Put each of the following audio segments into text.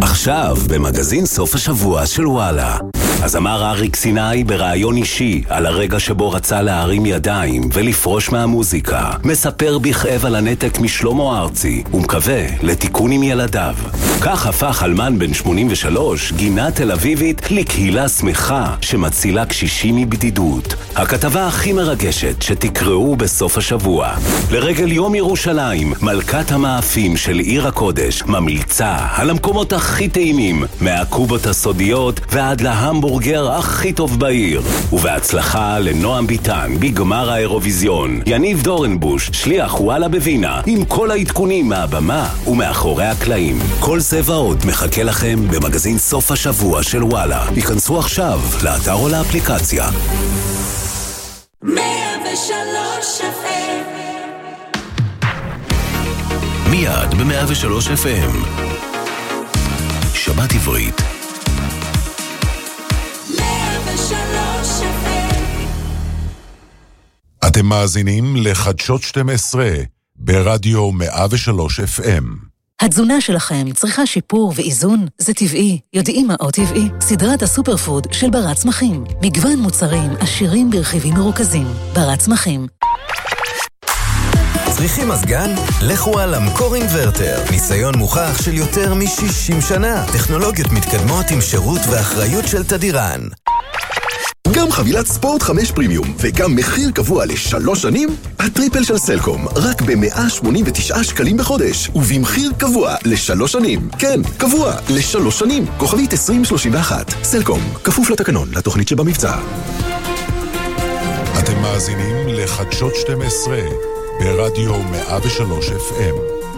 עכשיו במגזין סוף השבוע של וואלה. הזמר אריק סיני ברעיון אישי על הרגע שבו רצה להרים ידיים ולפרוש מהמוזיקה. מספר בכאב על הנתק משלמה ארצי ומקווה לתיקון עם ילדיו. כך הפך אלמן בן 83, גינה תל אביבית, לקהילה שמחה שמצילה קשישים מבדידות. הכתבה הכי מרגשת שתקראו בסוף השבוע. לרגל יום ירושלים, מלכת המאפים של עיר הקודש ממליצה על המקומות הכי טעימים, מהקובות הסודיות ועד להמבורגר הכי טוב בעיר. ובהצלחה לנועם ביטן בגמר האירוויזיון. יניב דורנבוש, שליח וואלה בווינה, עם כל העדכונים מהבמה ומאחורי הקלעים. כל זה ועוד מחכה לכם במגזין סוף השבוע של וואלה. היכנסו עכשיו לאתר או לאפליקציה. 103 FM. מיד ב-103 FM. שבת עברית. 103 FM. אתם מאזינים לחדשות 12 ברדיו 103 FM. התזונה שלכם צריכה שיפור ואיזון? זה טבעי. יודעים מה עוד טבעי? סדרת הסופר פוד של ברת צמחים. מגוון מוצרים עשירים ברכיבים מרוכזים. ברת צמחים. צריכים מזגן? לכו על המקור אינברטר. ניסיון מוכח של יותר מ-60 שנה. טכנולוגיות מתקדמות עם שירות ואחריות של תדירן. גם חבילת ספורט 5 פרימיום וגם מחיר קבוע ל3 שנים, הטריפל של סלקום רק ב-189 שקלים בחודש ובמחיר קבוע ל3 שנים. כן, קבוע ל3 שנים. כוכבית 2031. סלקום, כפוף לתקנון, לתוכנית שבמבצע. אתם מאזינים לחדשות 12 ברדיו 103 FM.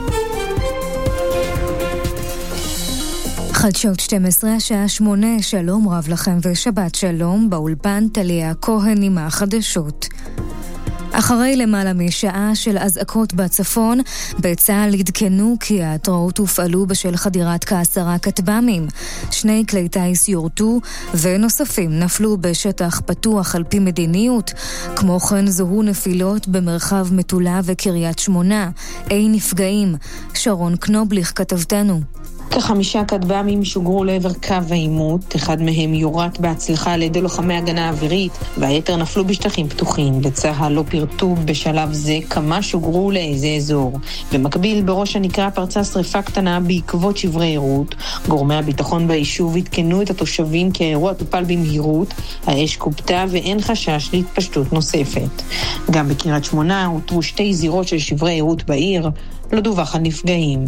חדשות 12, השעה 8, שלום רב לכם ושבת שלום, באולפן טליה כהן עם החדשות. אחרי למעלה משעה של אזעקות בצפון, בצה"ל עדכנו כי ההתראות הופעלו בשל חדירת כ10 כטב"מים. 2 כלי טיס יורטו ונוספים נפלו בשטח פתוח על פי מדיניות. כמו כן זוהו נפילות במרחב מטולה וקריית שמונה. אין נפגעים. שרון קנובליך כתבתנו. כ5 כטב"מים שוגרו לעבר קו העימות, אחד מהם יורט בהצלחה על ידי לוחמי הגנה אווירית, והיתר נפלו בשטחים פתוחים. בצה"ל לא פירטו בשלב זה כמה שוגרו לאיזה אזור. במקביל, בראש הנקרה פרצה שריפה קטנה בעקבות שברי עירות. גורמי הביטחון ביישוב התקנו את התושבים כי האירוע טופל במהירות, האש קופתה ואין חשש להתפשטות נוספת. גם בקריית שמונה הותרו 2 זירות של שברי עירות בעיר, לא דווח על נפגעים.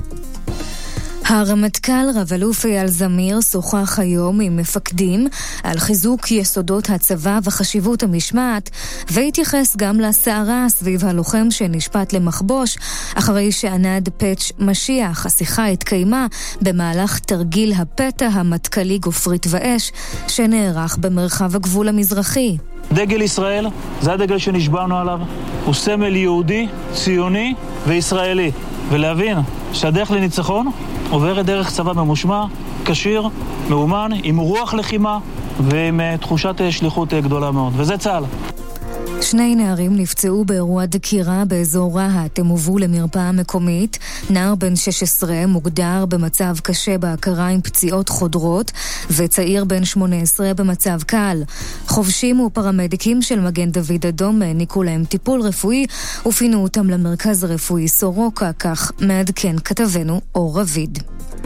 הרמטכ"ל רב-אלוף אייל זמיר שוחח היום עם מפקדים על חיזוק יסודות הצבא וחשיבות המשמעת, והתייחס גם לסערה סביב הלוחם שנשפט למחבוש אחרי שענד פאץ' משיח. השיחה התקיימה במהלך תרגיל הפתע המטכ"לי גופרית ואש שנערך במרחב הגבול המזרחי. דגל ישראל, זה הדגל שנשבענו עליו, הוא סמל יהודי, ציוני וישראלי. ולהבין שהדרך לניצחון עוברת דרך צבא ממושמע, קשיר, מאומן, עם רוח לחימה ועם תחושת שליחות גדולה מאוד. וזה צה"ל. 2 נערים נפצעו באירוע דקירה באזור רהט. הם הובאו למרפאה מקומית. נער בן 16 מוגדר במצב קשה בהכרה עם פציעות חודרות, וצעיר בן 18 במצב קל. חובשים ופרמדיקים של מגן דוד אדום העניקו להם טיפול רפואי ופינו אותם למרכז הרפואי סורוקה, כך מעדכן כתבנו אור רביד.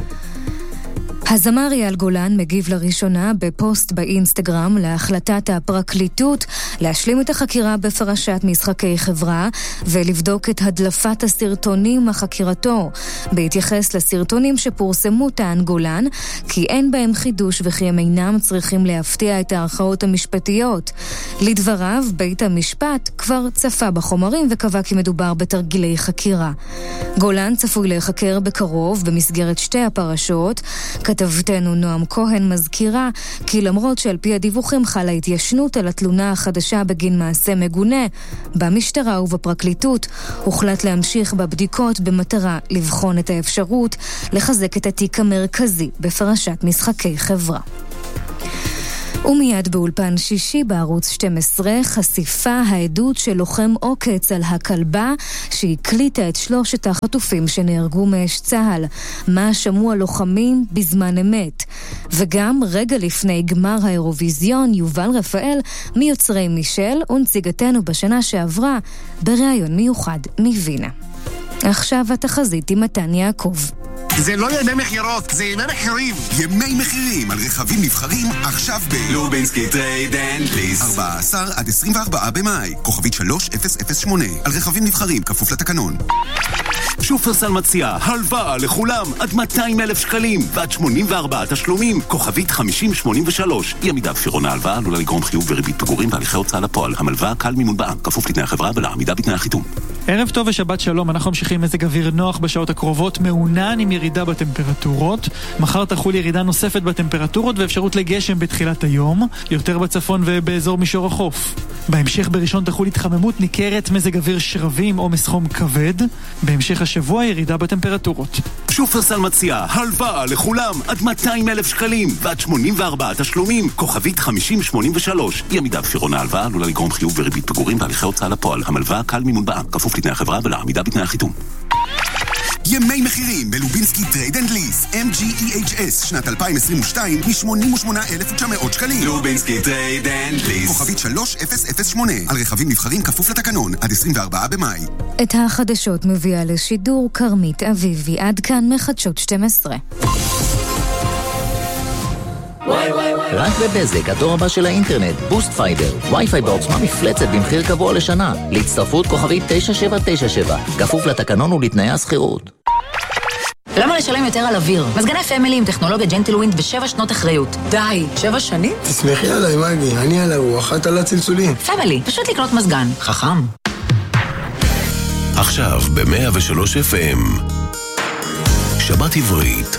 הזמר אייל גולן מגיב לראשונה בפוסט באינסטגרם להחלטת הפרקליטות להשלים את החקירה בפרשת משחקי חברה ולבדוק את הדלפת הסרטונים מחקירתו. בהתייחס לסרטונים שפורסמו טען גולן כי אין בהם חידוש וכי הם אינם צריכים להפתיע את הערכאות המשפטיות. לדבריו, בית המשפט כבר צפה בחומרים וקבע כי מדובר בתרגילי חקירה. גולן צפוי להיחקר בקרוב במסגרת 2 הפרשות. כתבתנו נועם כהן מזכירה כי למרות שעל פי הדיווחים חלה התיישנות על התלונה החדשה בגין מעשה מגונה, במשטרה ובפרקליטות הוחלט להמשיך בבדיקות במטרה לבחון את האפשרות לחזק את התיק המרכזי בפרשת משחקי חברה. ומיד באולפן שישי בערוץ 12 חשיפה העדות של לוחם עוקץ על הכלבה שהקליטה את 3 החטופים שנהרגו מאש צהל. מה שמעו הלוחמים בזמן אמת. וגם רגע לפני גמר האירוויזיון יובל רפאל מיוצרי מישל ונציגתנו בשנה שעברה בראיון מיוחד מווינה. עכשיו התחזית עם מתן יעקב. זה לא ימי מחירות, זה ימי מחירים. ימי מחירים על רכבים נבחרים עכשיו לובינסקי טרייד אנד ליס. 14 עד 24 במאי, כוכבית 3008, על רכבים נבחרים, כפוף לתקנון. שופרסל מציע הלוואה לכולם עד 200,000 שקלים ועד 84 תשלומים, כוכבית 5083. אי עמידה בפירעון ההלוואה עלולה לגרום חיוב וריבית פיגורים והליכי הוצאה לפועל. המלוואה קל מימון בנק, כפוף לתנאי החברה ולעמידה בתנאי החיתום. ערב טוב ושבת שלום, אנחנו ממשיכים מזג אוויר נוח בשעות הקרובות, מעונן עם ירידה בטמפרטורות. מחר תחול ירידה נוספת בטמפרטורות ואפשרות לגשם בתחילת היום, יותר בצפון ובאזור מישור החוף. בהמשך בראשון תחול התחממות ניכרת, מזג אוויר שרבים, עומס חום כבד. בהמשך השבוע ירידה בטמפרטורות. שופרסל מציע הלוואה לכולם עד 200,000 שקלים ועד 84 תשלומים, כוכבית 5083. אי עמידה בפירעון ההלוואה עלולה לגרום חיוב וריבית פיגורים והליכי הוצאה לפועל. המלוואה קל מימון בנק, כפוף לתנאי החברה ולעמידה בתנאי החיתום. ימי מחירים בלובינסקי טרייד אנד ליס, MGEHS, שנת 2022, מ-88,900 שקלים. לובינסקי טרייד אנד ליס. כוכבית 3008, על רכבים נבחרים כפוף לתקנון, עד 24 במאי. את החדשות מביאה לשידור קרמית אביבי. עד כאן מחדשות 12. רק בבזק, הדור הבא של האינטרנט, בוסט פייבר, וי-פיי בעוצמה מפלצת במחיר קבוע לשנה, להצטרפות כוכבית 9797, כפוף לתקנון ולתנאי הסחירות. למה לשלם יותר על אוויר? מזגני פמילי עם טכנולוגיה ג'נטלווינד ו7 שנות אחריות. די, 7 שנים? תסמכי עליי, מגי, אני על הרוח, את על הצלצולים. פמילי, פשוט לקנות מזגן. חכם. עכשיו ב-103 FM שבת עברית